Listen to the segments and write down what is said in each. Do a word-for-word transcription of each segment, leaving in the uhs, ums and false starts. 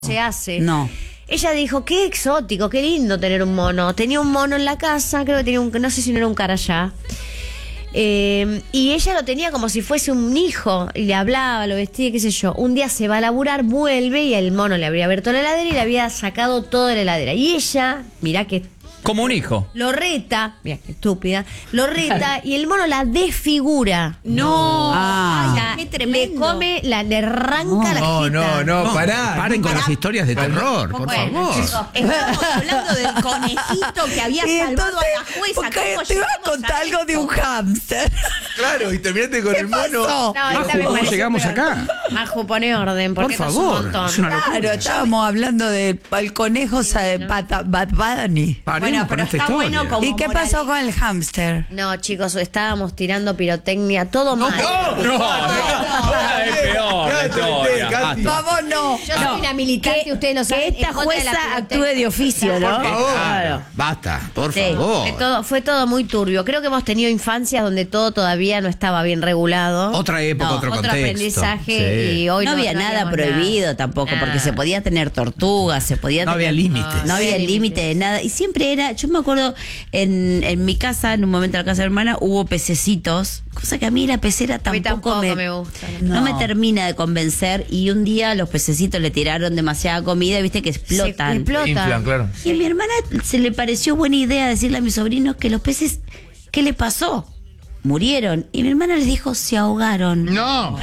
se hace. No. Ella dijo, qué exótico, qué lindo tener un mono. Tenía un mono en la casa, creo que tenía un, no sé si no era un carayá. Eh, y ella lo tenía como si fuese un hijo, y le hablaba, lo vestía, qué sé yo. Un día se va a laburar, vuelve y el mono le habría abierto la heladera y le había sacado todo de la heladera. Y ella, mirá que... Como un hijo. Lo reta, mira qué estúpida, lo reta y el mono la desfigura. No. Ah. Ay, qué tremendo. Le come, la, le arranca la No, jeta. no, no, No, pará. paren con Pará. las historias de terror, por Bueno, favor. chicos, Estábamos hablando del conejito que había Y salvado entonces, a la jueza. porque ¿Cómo te iba a llegamos contar a algo de esto? un hámster. Claro, y terminaste con el mono. pasó? No, esta Majo, me ¿cómo parece llegamos peor. acá? Majo, pone orden, porque Por esto es un favor, montón. es una locura. Claro, estábamos hablando del el conejo sa- Bad, Bad Bunny. Paremos Bueno, con pero esta está historia. bueno como ¿Y qué moral- pasó con el hámster? No, chicos, estábamos tirando pirotecnia, todo mal. No, no, es peor la historia. Katy. Vamos, no. Yo soy una militante, ustedes lo Que saben. esta en contra de la jueza pirotecnia. actúe de oficio, ¿no? Por favor. Claro. Basta, por Sí, favor. fue todo, fue todo muy turbio. Creo que hemos tenido infancias donde todo todavía no estaba bien regulado. Otra época, No, otro otro contexto. aprendizaje Sí. y hoy No no, había no nada habíamos prohibido nada. tampoco, Nada. porque se podía tener tortugas, se podía No tener... había límites. No había había límite de nada. Y siempre era, yo me acuerdo, en, en mi casa, en un momento en la casa de mi hermana, hubo pececitos, cosa que a mí la pecera A mí tampoco, tampoco me, me gusta. No. No. me termina de convencer. Y un día los pececitos le tiraron demasiada comida, y viste que explotan. Se explotan. Inflan, claro. Y a mi hermana se le pareció buena idea decirle a mis sobrinos que los peces, ¿qué le pasó? Murieron. Y mi hermana les dijo, se ahogaron. No.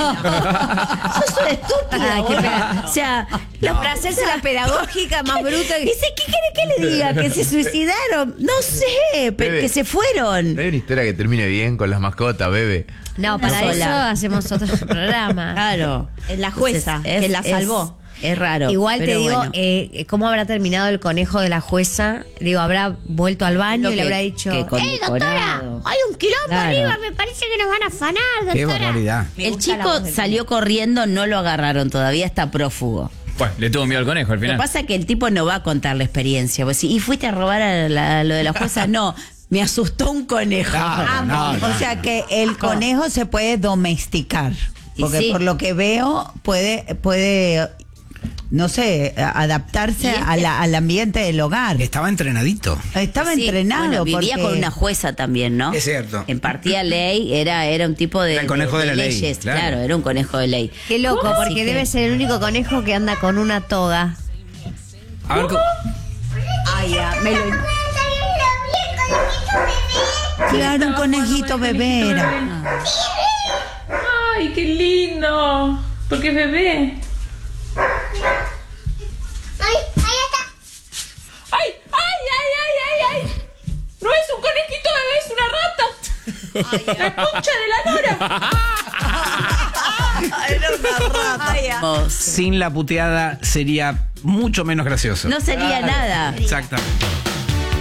Sos una estúpida, Ah, qué boluda. pena. O sea, La para hacerse la pedagógica más bruta que... dice, ¿qué quiere que le diga? ¿Que se suicidaron? No sé, pero Bebe. que se fueron. No hay una historia que termine bien con las mascotas, bebé. No, para No, eso sola. hacemos otro programa. Claro. Es la jueza, que la salvó. Es, es raro. Igual te pero digo, bueno. eh, ¿cómo habrá terminado el conejo de la jueza? Digo, ¿habrá vuelto al baño Lo y le que- habrá dicho, que ¡eh, doctora! condecorado. Hay un quilombo Claro. arriba, me parece que nos van a afanar, doctora. Qué barbaridad. Me El gusta la chico voz del salió corriendo, no lo agarraron, todavía está prófugo. Bueno, le tuvo miedo al conejo al Lo que final. pasa es que el tipo no va a contar la experiencia. Pues, ¿y fuiste a robar a la- lo de la jueza? No, me asustó un conejo. Claro, no, no. O sea que el conejo se puede domesticar. Y Porque sí. por lo que veo, puede, puede no sé, adaptarse Y este- a la- al ambiente del hogar. Estaba entrenadito. Estaba Sí, entrenado. bueno, vivía porque- con una jueza también, ¿no? Es cierto. Impartía ley, era, era un tipo de, Era el conejo de la ley, leyes, claro. claro. Era un conejo de ley. Qué loco, Así porque que- debe ser el único conejo que anda con una toga. A ver, co- Ay, ya, me lo... Claro, un conejito bebé era. Ay, qué lindo. Porque es bebé. ¡Ay, ahí está! Ay, ay, ay, ay, ay, ay. No es un conejito bebé, es una rata. La concha de la lora. sin la puteada sería mucho menos gracioso. No sería nada. Exactamente.